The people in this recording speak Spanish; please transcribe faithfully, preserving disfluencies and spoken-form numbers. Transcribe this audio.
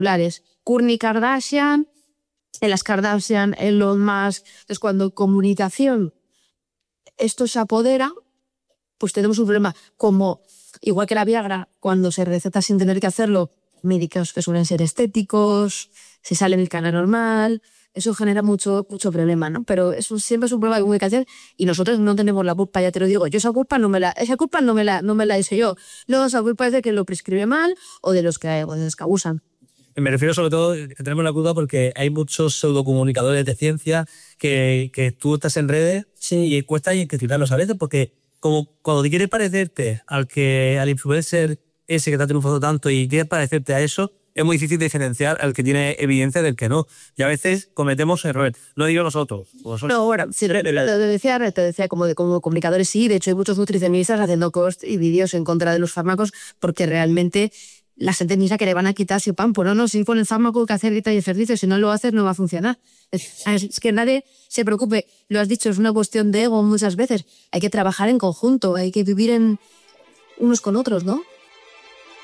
espectaculares. Kourtney Kardashian, en las Kardashian, Elon Musk. Entonces, cuando comunicación esto se apodera, pues tenemos un problema. Como, igual que la Viagra, cuando se receta sin tener que hacerlo, médicos que suelen ser estéticos, se sale del canal normal, eso genera mucho, mucho problema, ¿no? Pero eso siempre es un problema de comunicación y nosotros no tenemos la culpa, ya te lo digo. Yo esa culpa no me la, esa culpa no me la, no me la hice yo. Luego esa culpa es de que lo prescribe mal o de los que, o de los que abusan. Me refiero sobre todo que tenemos la culpa porque hay muchos pseudocomunicadores de ciencia que, que tú estás en redes sí. y cuesta identificarlos a veces porque como cuando te quieres parecerte al que al influencer ese que te ha triunfado tanto y quieres parecerte a eso, es muy difícil diferenciar al que tiene evidencia del que no. Y a veces cometemos errores. No digo nosotros. Vosotros. No, bueno, sí, te decía, te decía como, de, como comunicadores, sí. De hecho, hay muchos nutricionistas haciendo posts y vídeos en contra de los fármacos porque realmente la gente piensa que le van a quitar ese pan. Pues no, no, si con el fármaco que hacer dieta y ejercicio, si no lo haces no va a funcionar. Es, es que nadie se preocupe. Lo has dicho, es una cuestión de ego muchas veces. Hay que trabajar en conjunto, hay que vivir en unos con otros, ¿no?